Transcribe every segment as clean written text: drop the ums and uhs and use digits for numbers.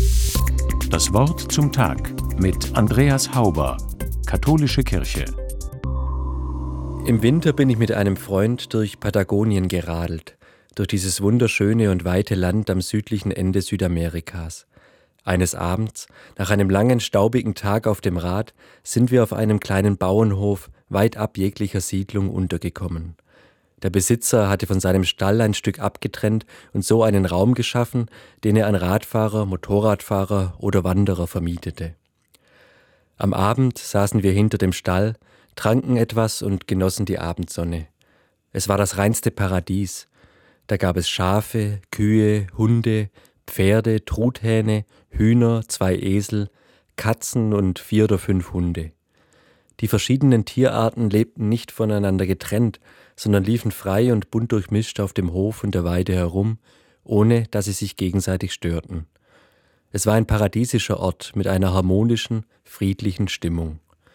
Das Wort zum Tag mit Andreas Hauber, Katholische Kirche. Im Winter bin ich mit einem Freund durch Patagonien geradelt, durch dieses wunderschöne und weite Land am südlichen Ende Südamerikas. Eines Abends, nach einem langen, staubigen Tag auf dem Rad, sind wir auf einem kleinen Bauernhof weit ab jeglicher Siedlung untergekommen. Der Besitzer hatte von seinem Stall ein Stück abgetrennt und so einen Raum geschaffen, den er an Radfahrer, Motorradfahrer oder Wanderer vermietete. Am Abend saßen wir hinter dem Stall, tranken etwas und genossen die Abendsonne. Es war das reinste Paradies. Da gab es Schafe, Kühe, Hunde, Pferde, Truthähne, Hühner, 2 Esel, Katzen und 4 oder 5 Hunde. Die verschiedenen Tierarten lebten nicht voneinander getrennt, sondern liefen frei und bunt durchmischt auf dem Hof und der Weide herum, ohne dass sie sich gegenseitig störten. Es war ein paradiesischer Ort mit einer harmonischen, friedlichen Stimmung.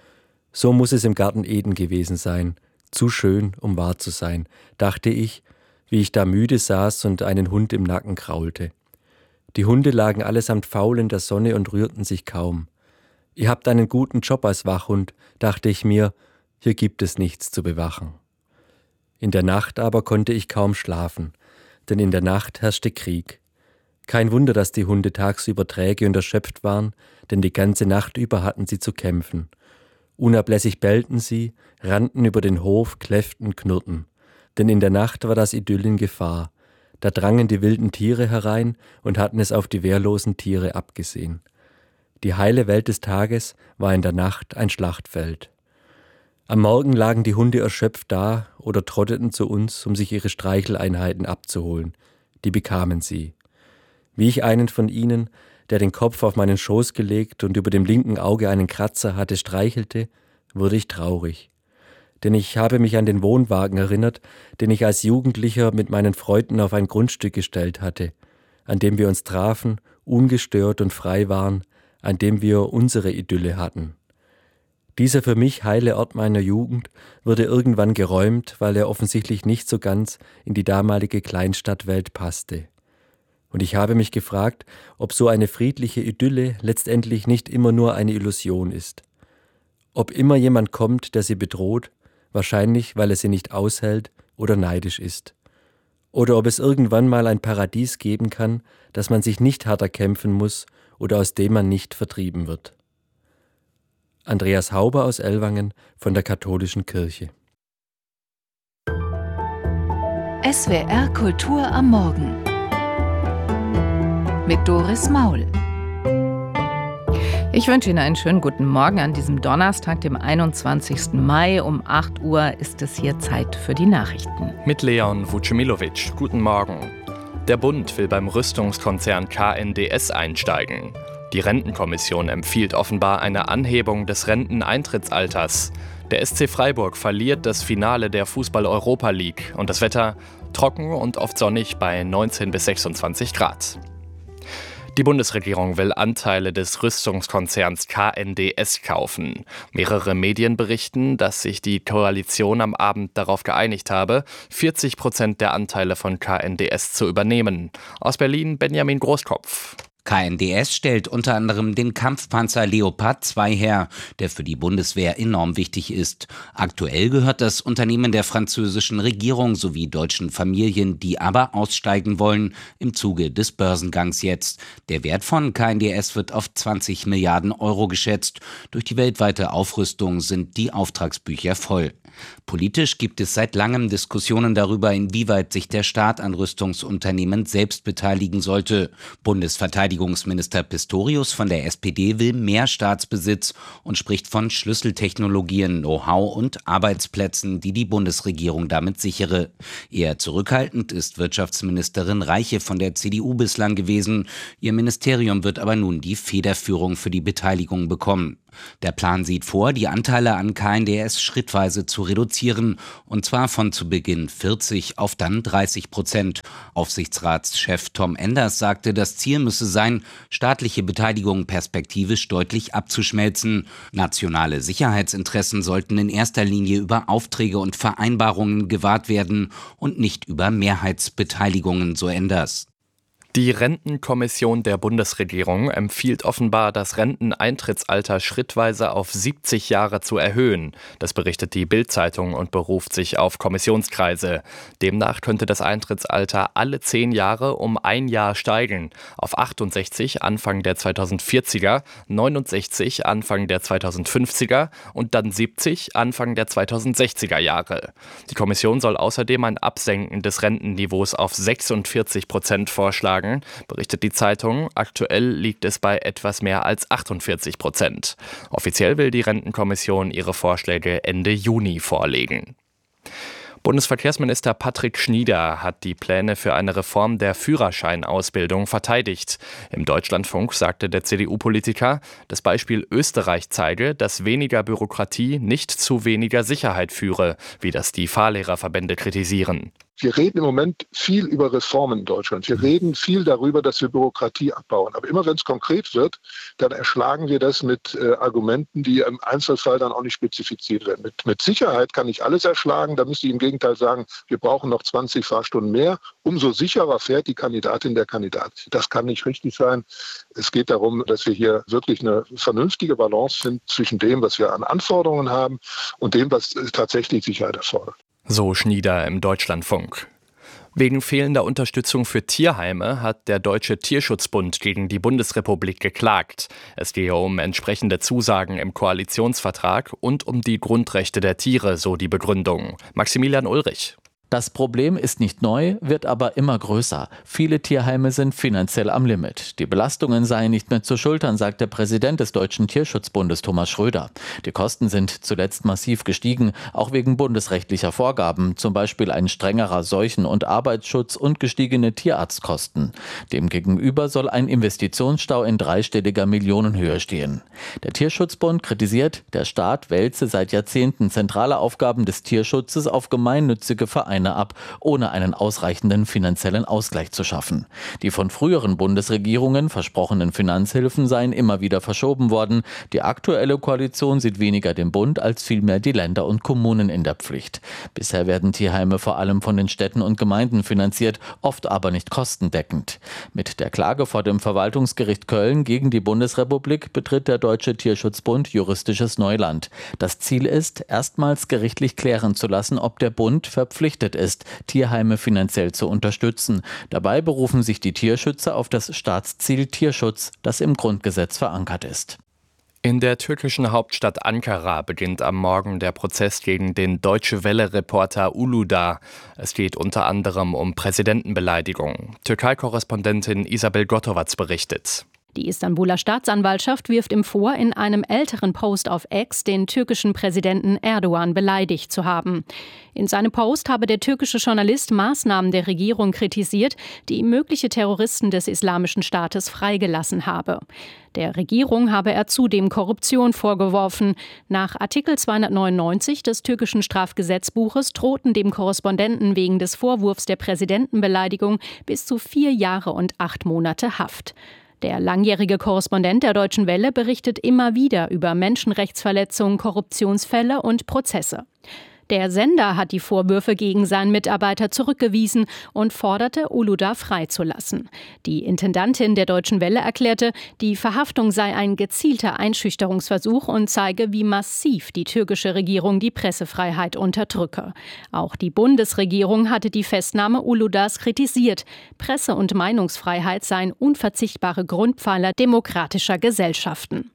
So muss es im Garten Eden gewesen sein, zu schön, um wahr zu sein, dachte ich, wie ich da müde saß und einen Hund im Nacken kraulte. Die Hunde lagen allesamt faul in der Sonne und rührten sich kaum. Ihr habt einen guten Job als Wachhund, dachte ich mir, hier gibt es nichts zu bewachen. In der Nacht aber konnte ich kaum schlafen, denn in der Nacht herrschte Krieg. Kein Wunder, dass die Hunde tagsüber träge und erschöpft waren, denn die ganze Nacht über hatten sie zu kämpfen. Unablässig bellten sie, rannten über den Hof, kläfften, knurrten. Denn in der Nacht war das Idyll in Gefahr. Da drangen die wilden Tiere herein und hatten es auf die wehrlosen Tiere abgesehen. Die heile Welt des Tages war in der Nacht ein Schlachtfeld. Am Morgen lagen die Hunde erschöpft da oder trotteten zu uns, um sich ihre Streicheleinheiten abzuholen. Die bekamen sie. Wie ich einen von ihnen, der den Kopf auf meinen Schoß gelegt und über dem linken Auge einen Kratzer hatte, streichelte, wurde ich traurig. Denn ich habe mich an den Wohnwagen erinnert, den ich als Jugendlicher mit meinen Freunden auf ein Grundstück gestellt hatte, an dem wir uns trafen, ungestört und frei waren, an dem wir unsere Idylle hatten. Dieser für mich heile Ort meiner Jugend wurde irgendwann geräumt, weil er offensichtlich nicht so ganz in die damalige Kleinstadtwelt passte. Und ich habe mich gefragt, ob so eine friedliche Idylle letztendlich nicht immer nur eine Illusion ist. Ob immer jemand kommt, der sie bedroht, wahrscheinlich, weil er sie nicht aushält oder neidisch ist. Oder ob es irgendwann mal ein Paradies geben kann, das man sich nicht hart erkämpfen muss oder aus dem man nicht vertrieben wird. Andreas Hauber aus Ellwangen von der Katholischen Kirche. SWR Kultur am Morgen mit Doris Maul. Ich wünsche Ihnen einen schönen guten Morgen an diesem Donnerstag, dem 21. Mai. Um 8 Uhr ist es hier Zeit für die Nachrichten. Mit Leon Vucimilovic. Guten Morgen. Der Bund will beim Rüstungskonzern KNDS einsteigen. Die Rentenkommission empfiehlt offenbar eine Anhebung des Renteneintrittsalters. Der SC Freiburg verliert das Finale der Fußball-Europa League. Und das Wetter trocken und oft sonnig bei 19 bis 26 Grad. Die Bundesregierung will Anteile des Rüstungskonzerns KNDS kaufen. Mehrere Medien berichten, dass sich die Koalition am Abend darauf geeinigt habe, 40% der Anteile von KNDS zu übernehmen. Aus Berlin Benjamin Großkopf. KNDS stellt unter anderem den Kampfpanzer Leopard 2 her, der für die Bundeswehr enorm wichtig ist. Aktuell gehört das Unternehmen der französischen Regierung sowie deutschen Familien, die aber aussteigen wollen, im Zuge des Börsengangs jetzt. Der Wert von KNDS wird auf 20 Milliarden Euro geschätzt. Durch die weltweite Aufrüstung sind die Auftragsbücher voll. Politisch gibt es seit langem Diskussionen darüber, inwieweit sich der Staat an Rüstungsunternehmen selbst beteiligen sollte. Bundesverteidigungsminister Pistorius von der SPD will mehr Staatsbesitz und spricht von Schlüsseltechnologien, Know-how und Arbeitsplätzen, die die Bundesregierung damit sichere. Eher zurückhaltend ist Wirtschaftsministerin Reiche von der CDU bislang gewesen. Ihr Ministerium wird aber nun die Federführung für die Beteiligung bekommen. Der Plan sieht vor, die Anteile an KNDS schrittweise zu reduzieren, und zwar von zu Beginn 40 auf dann 30%. Aufsichtsratschef Tom Enders sagte, das Ziel müsse sein, staatliche Beteiligung perspektivisch deutlich abzuschmelzen. Nationale Sicherheitsinteressen sollten in erster Linie über Aufträge und Vereinbarungen gewahrt werden und nicht über Mehrheitsbeteiligungen, so Enders. Die Rentenkommission der Bundesregierung empfiehlt offenbar, das Renteneintrittsalter schrittweise auf 70 Jahre zu erhöhen. Das berichtet die Bild-Zeitung und beruft sich auf Kommissionskreise. Demnach könnte das Eintrittsalter alle 10 Jahre um 1 Jahr steigen. Auf 68 Anfang der 2040er, 69 Anfang der 2050er und dann 70 Anfang der 2060er Jahre. Die Kommission soll außerdem ein Absenken des Rentenniveaus auf 46% vorschlagen, berichtet die Zeitung. Aktuell liegt es bei etwas mehr als 48%. Offiziell will die Rentenkommission ihre Vorschläge Ende Juni vorlegen. Bundesverkehrsminister Patrick Schnieder hat die Pläne für eine Reform der Führerscheinausbildung verteidigt. Im Deutschlandfunk sagte der CDU-Politiker, das Beispiel Österreich zeige, dass weniger Bürokratie nicht zu weniger Sicherheit führe, wie das die Fahrlehrerverbände kritisieren. Wir reden im Moment viel über Reformen in Deutschland. Wir reden viel darüber, dass wir Bürokratie abbauen. Aber immer wenn es konkret wird, dann erschlagen wir das mit Argumenten, die im Einzelfall dann auch nicht spezifiziert werden. Mit Sicherheit kann ich alles erschlagen. Da müsste ich im Gegenteil sagen, wir brauchen noch 20 Fahrstunden mehr. Umso sicherer fährt die Kandidatin, der Kandidat. Das kann nicht richtig sein. Es geht darum, dass wir hier wirklich eine vernünftige Balance finden zwischen dem, was wir an Anforderungen haben und dem, was tatsächlich Sicherheit erfordert. So Schnieder im Deutschlandfunk. Wegen fehlender Unterstützung für Tierheime hat der Deutsche Tierschutzbund gegen die Bundesrepublik geklagt. Es gehe um entsprechende Zusagen im Koalitionsvertrag und um die Grundrechte der Tiere, so die Begründung. Maximilian Ulrich. Das Problem ist nicht neu, wird aber immer größer. Viele Tierheime sind finanziell am Limit. Die Belastungen seien nicht mehr zu schultern, sagt der Präsident des Deutschen Tierschutzbundes Thomas Schröder. Die Kosten sind zuletzt massiv gestiegen, auch wegen bundesrechtlicher Vorgaben, zum Beispiel ein strengerer Seuchen- und Arbeitsschutz und gestiegene Tierarztkosten. Demgegenüber soll ein Investitionsstau in dreistelliger Millionenhöhe stehen. Der Tierschutzbund kritisiert, der Staat wälze seit Jahrzehnten zentrale Aufgaben des Tierschutzes auf gemeinnützige Vereine ab, ohne einen ausreichenden finanziellen Ausgleich zu schaffen. Die von früheren Bundesregierungen versprochenen Finanzhilfen seien immer wieder verschoben worden. Die aktuelle Koalition sieht weniger den Bund als vielmehr die Länder und Kommunen in der Pflicht. Bisher werden Tierheime vor allem von den Städten und Gemeinden finanziert, oft aber nicht kostendeckend. Mit der Klage vor dem Verwaltungsgericht Köln gegen die Bundesrepublik betritt der Deutsche Tierschutzbund juristisches Neuland. Das Ziel ist, erstmals gerichtlich klären zu lassen, ob der Bund verpflichtet ist, Tierheime finanziell zu unterstützen. Dabei berufen sich die Tierschützer auf das Staatsziel Tierschutz, das im Grundgesetz verankert ist. In der türkischen Hauptstadt Ankara beginnt am Morgen der Prozess gegen den Deutsche-Welle-Reporter Uludağ. Es geht unter anderem um Präsidentenbeleidigung. Türkei-Korrespondentin Isabel Gotovac berichtet. Die Istanbuler Staatsanwaltschaft wirft ihm vor, in einem älteren Post auf X den türkischen Präsidenten Erdogan beleidigt zu haben. In seinem Post habe der türkische Journalist Maßnahmen der Regierung kritisiert, die mögliche Terroristen des Islamischen Staates freigelassen habe. Der Regierung habe er zudem Korruption vorgeworfen. Nach Artikel 299 des türkischen Strafgesetzbuches drohten dem Korrespondenten wegen des Vorwurfs der Präsidentenbeleidigung bis zu 4 Jahre und 8 Monate Haft. Der langjährige Korrespondent der Deutschen Welle berichtet immer wieder über Menschenrechtsverletzungen, Korruptionsfälle und Prozesse. Der Sender hat die Vorwürfe gegen seinen Mitarbeiter zurückgewiesen und forderte, Uludağ freizulassen. Die Intendantin der Deutschen Welle erklärte, die Verhaftung sei ein gezielter Einschüchterungsversuch und zeige, wie massiv die türkische Regierung die Pressefreiheit unterdrücke. Auch die Bundesregierung hatte die Festnahme Uludağs kritisiert. Presse- und Meinungsfreiheit seien unverzichtbare Grundpfeiler demokratischer Gesellschaften.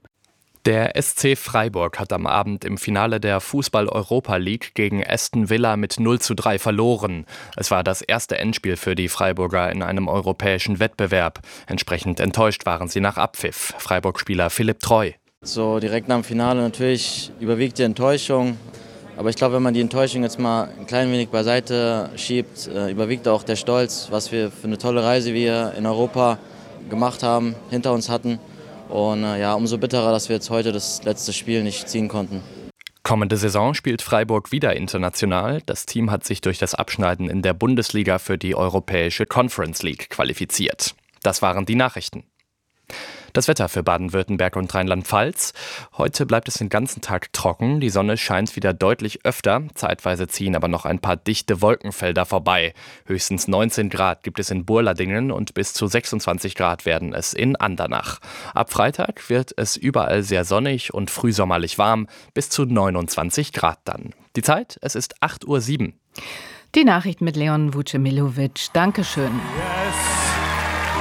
Der SC Freiburg hat am Abend im Finale der Fußball-Europa League gegen Aston Villa mit 0:3 verloren. Es war das erste Endspiel für die Freiburger in einem europäischen Wettbewerb. Entsprechend enttäuscht waren sie nach Abpfiff. Freiburg-Spieler Philipp Treu. So direkt nach dem Finale natürlich überwiegt die Enttäuschung. Aber ich glaube, wenn man die Enttäuschung jetzt mal ein klein wenig beiseite schiebt, überwiegt auch der Stolz, was wir für eine tolle Reise wir in Europa gemacht haben, hinter uns hatten. Und umso bitterer, dass wir jetzt heute das letzte Spiel nicht ziehen konnten. Kommende Saison spielt Freiburg wieder international. Das Team hat sich durch das Abschneiden in der Bundesliga für die Europäische Conference League qualifiziert. Das waren die Nachrichten. Das Wetter für Baden-Württemberg und Rheinland-Pfalz. Heute bleibt es den ganzen Tag trocken. Die Sonne scheint wieder deutlich öfter. Zeitweise ziehen aber noch ein paar dichte Wolkenfelder vorbei. Höchstens 19 Grad gibt es in Burladingen und bis zu 26 Grad werden es in Andernach. Ab Freitag wird es überall sehr sonnig und frühsommerlich warm. Bis zu 29 Grad dann. Die Zeit, es ist 8:07 Uhr. Die Nachricht mit Leon Vucemilovic. Dankeschön. Yes.